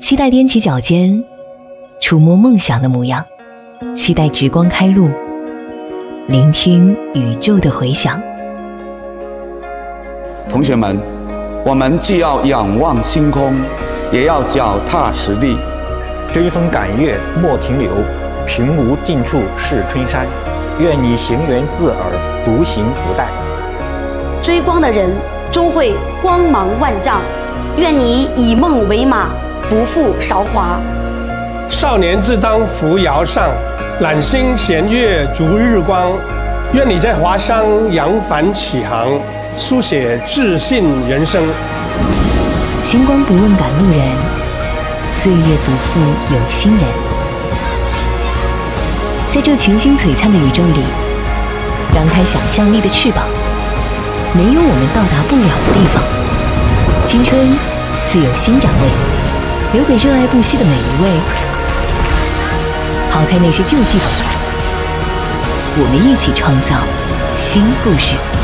期待踮起脚尖，触摸梦想的模样，期待直光开路，聆听宇宙的回响。 同学们，我们既要仰望星空，也要脚踏实地。 追风赶月莫停留，平无尽处是春山。愿你行源自耳，独行不殆。 追光的人终会光芒万丈，愿你以梦为马，不负韶华。 少年自当扶摇上，揽星衔月逐日光。愿你在华商扬帆起航，书写自信人生。 星光不问赶路人，岁月不负有心人。在这群星璀璨的宇宙里，张开想象力的翅膀，没有我们到达不了的地方。青春自有新展位，留给热爱不息的每一位。抛开那些旧剧本，我们一起创造新故事。